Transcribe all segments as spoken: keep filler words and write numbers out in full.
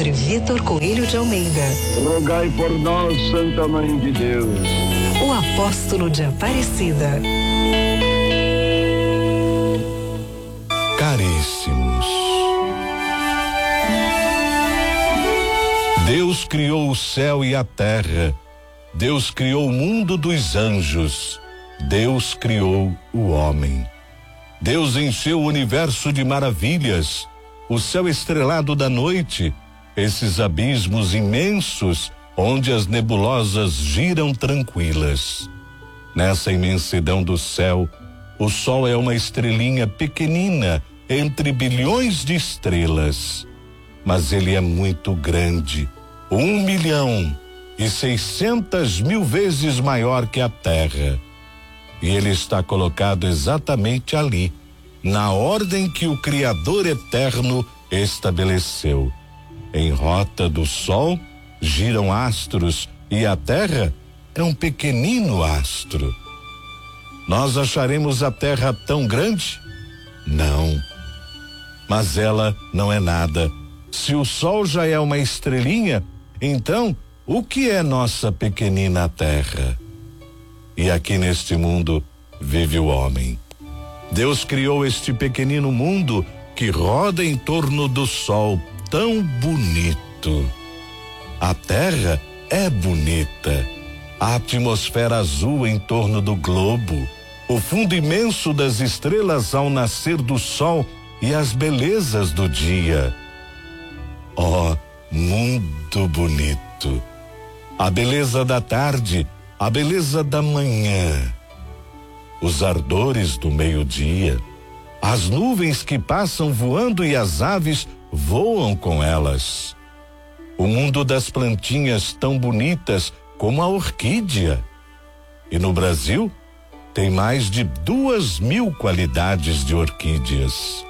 Padre Vitor Coelho de Almeida. Rogai por nós, Santa Mãe de Deus. O apóstolo de Aparecida. Caríssimos, Deus criou o céu e a terra. Deus criou o mundo dos anjos. Deus criou o homem. Deus encheu o universo de maravilhas, o céu estrelado da noite, esses abismos imensos onde as nebulosas giram tranquilas. Nessa imensidão do céu, o sol é uma estrelinha pequenina entre bilhões de estrelas. Mas ele é muito grande, um milhão e seiscentas mil vezes maior que a Terra. E ele está colocado exatamente ali, na ordem que o Criador eterno estabeleceu. Em rota do Sol giram astros e a Terra é um pequenino astro. Nós acharemos a Terra tão grande? Não. Mas ela não é nada. Se o Sol já é uma estrelinha, então o que é nossa pequenina Terra? E aqui neste mundo vive o homem. Deus criou este pequenino mundo que roda em torno do Sol, tão bonito. A Terra é bonita. A atmosfera azul em torno do globo, o fundo imenso das estrelas ao nascer do sol e as belezas do dia. Oh, mundo bonito! A beleza da tarde, a beleza da manhã, os ardores do meio-dia, as nuvens que passam voando e as aves voam com elas. O mundo das plantinhas tão bonitas como a orquídea. E no Brasil tem mais de duas mil qualidades de orquídeas.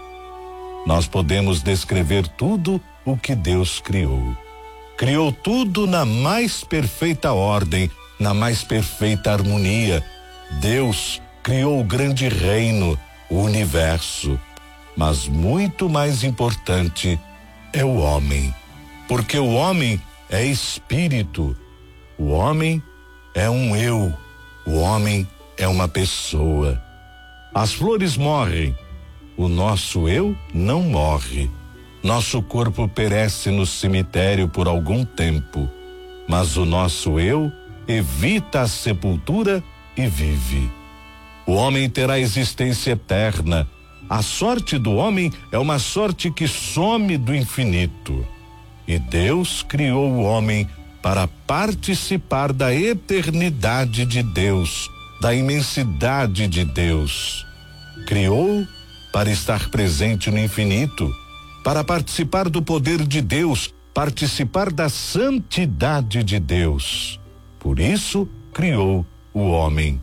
Nós podemos descrever tudo o que Deus criou. Criou tudo na mais perfeita ordem, na mais perfeita harmonia. Deus criou o grande reino, o universo. Mas muito mais importante é o homem, porque o homem é espírito. O homem é um eu, o homem é uma pessoa. As flores morrem, o nosso eu não morre. Nosso corpo perece no cemitério por algum tempo, mas o nosso eu evita a sepultura e vive. O homem terá existência eterna. A sorte do homem é uma sorte que some do infinito. E Deus criou o homem para participar da eternidade de Deus, da imensidade de Deus. Criou para estar presente no infinito, para participar do poder de Deus, participar da santidade de Deus. Por isso, criou o homem,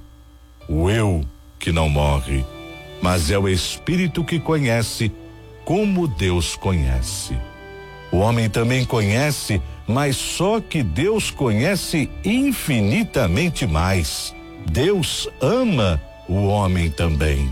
o eu que não morre, mas é o espírito que conhece como Deus conhece. O homem também conhece, mas só que Deus conhece infinitamente mais. Deus ama o homem também.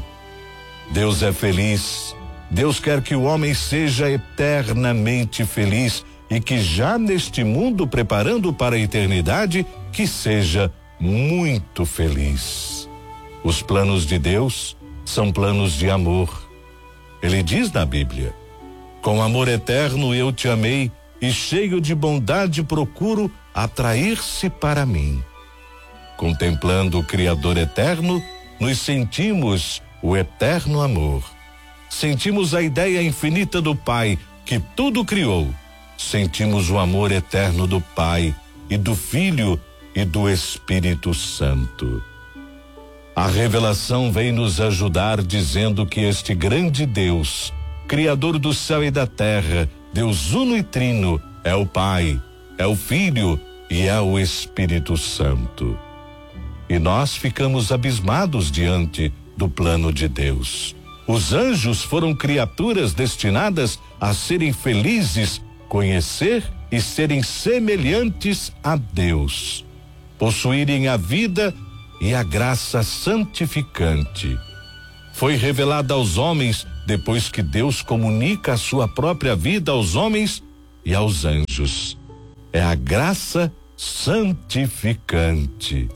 Deus é feliz. Deus quer que o homem seja eternamente feliz e que já neste mundo, preparando para a eternidade, que seja muito feliz. Os planos de Deus são planos de amor. Ele diz na Bíblia: com amor eterno eu te amei e cheio de bondade procuro atrair-se para mim. Contemplando o Criador eterno, nos sentimos o eterno amor. Sentimos a ideia infinita do Pai que tudo criou. Sentimos o amor eterno do Pai e do Filho e do Espírito Santo. A revelação vem nos ajudar dizendo que este grande Deus, Criador do céu e da terra, Deus uno e trino, é o Pai, é o Filho e é o Espírito Santo. E nós ficamos abismados diante do plano de Deus. Os anjos foram criaturas destinadas a serem felizes, conhecer e serem semelhantes a Deus, possuírem a vida e a graça santificante. Foi revelada aos homens depois que Deus comunica a sua própria vida aos homens e aos anjos. É a graça santificante.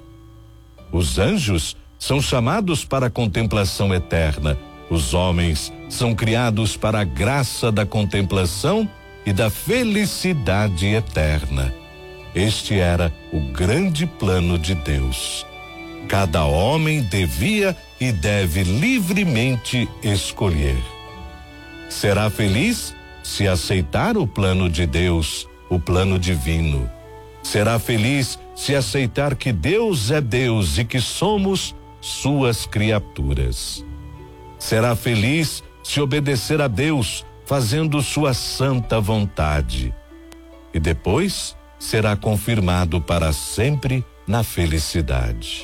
Os anjos são chamados para a contemplação eterna. Os homens são criados para a graça da contemplação e da felicidade eterna. Este era o grande plano de Deus. Cada homem devia e deve livremente escolher. Será feliz se aceitar o plano de Deus, o plano divino. Será feliz se aceitar que Deus é Deus e que somos suas criaturas. Será feliz se obedecer a Deus, fazendo sua santa vontade. E depois será confirmado para sempre na felicidade.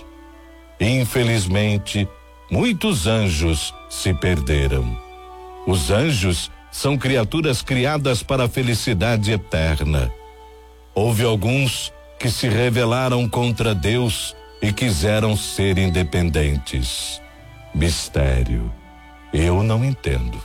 Infelizmente, muitos anjos se perderam. Os anjos são criaturas criadas para a felicidade eterna. Houve alguns que se rebelaram contra Deus e quiseram ser independentes. Mistério. Eu não entendo.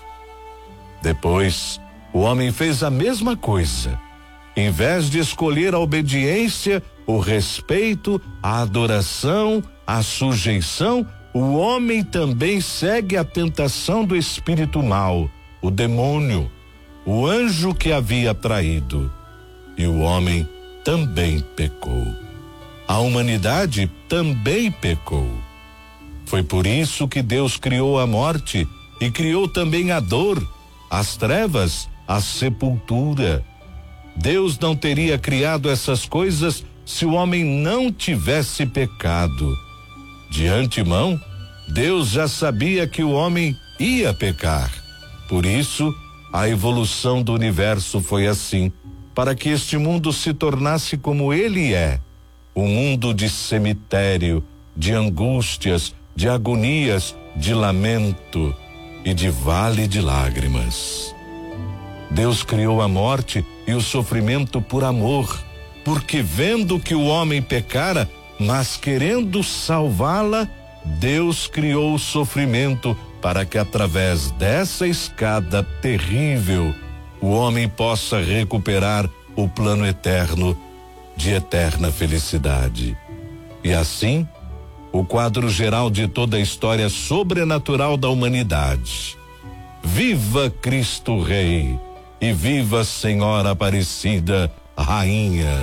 Depois, o homem fez a mesma coisa. Em vez de escolher a obediência, o respeito, a adoração, a sujeição, o homem também segue a tentação do espírito mau, o demônio, o anjo que havia traído. E o homem também pecou. A humanidade também pecou. Foi por isso que Deus criou a morte e criou também a dor, as trevas, a sepultura. Deus não teria criado essas coisas se o homem não tivesse pecado. De antemão, Deus já sabia que o homem ia pecar. Por isso, a evolução do universo foi assim, para que este mundo se tornasse como ele é, um mundo de cemitério, de angústias, de agonias, de lamento e de vale de lágrimas. Deus criou a morte e o sofrimento por amor, porque vendo que o homem pecara, mas querendo salvá-la, Deus criou o sofrimento para que através dessa escada terrível o homem possa recuperar o plano eterno de eterna felicidade. E assim, o quadro geral de toda a história sobrenatural da humanidade. Viva Cristo Rei e viva Senhora Aparecida, Rainha.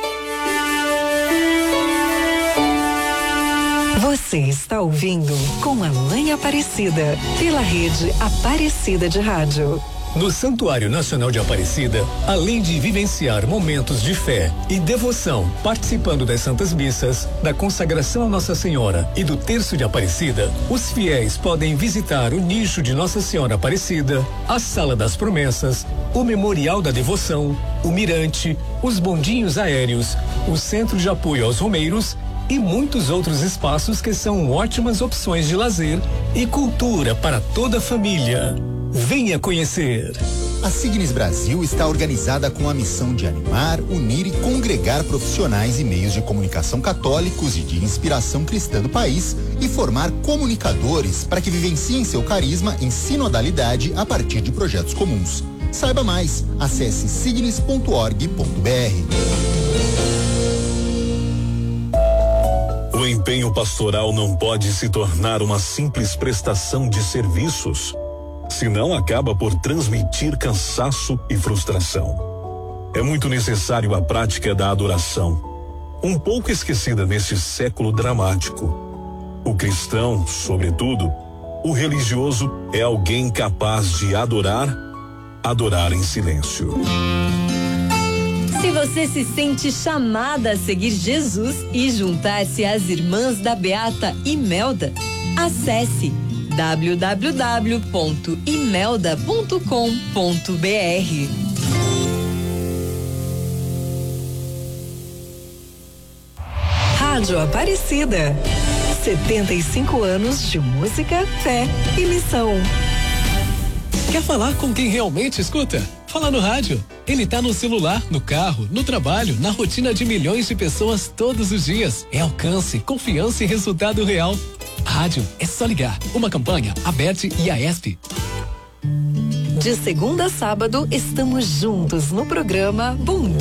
Você está ouvindo Com a Mãe Aparecida, pela rede Aparecida de Rádio. No Santuário Nacional de Aparecida, além de vivenciar momentos de fé e devoção, participando das Santas Missas, da consagração a Nossa Senhora e do Terço de Aparecida, os fiéis podem visitar o nicho de Nossa Senhora Aparecida, a Sala das Promessas, o Memorial da Devoção, o Mirante, os bondinhos aéreos, o Centro de Apoio aos Romeiros e muitos outros espaços que são ótimas opções de lazer e cultura para toda a família. Venha conhecer. A Signes Brasil está organizada com a missão de animar, unir e congregar profissionais e meios de comunicação católicos e de inspiração cristã do país e formar comunicadores para que vivenciem seu carisma em sinodalidade a partir de projetos comuns. Saiba mais, acesse signes ponto org ponto br. O empenho pastoral não pode se tornar uma simples prestação de serviços, senão acaba por transmitir cansaço e frustração. É muito necessário a prática da adoração, um pouco esquecida neste século dramático. O cristão, sobretudo, o religioso, é alguém capaz de adorar, adorar em silêncio. Se você se sente chamada a seguir Jesus e juntar-se às irmãs da Beata Imelda, acesse w w w ponto imelda ponto com ponto b r. Rádio Aparecida. setenta e cinco anos de música, fé e missão. Quer falar com quem realmente escuta? Fala no rádio. Ele tá no celular, no carro, no trabalho, na rotina de milhões de pessoas todos os dias. É alcance, confiança e resultado real. Rádio é só ligar. Uma campanha, Aberte e A E S P. De segunda a sábado, estamos juntos no programa Bom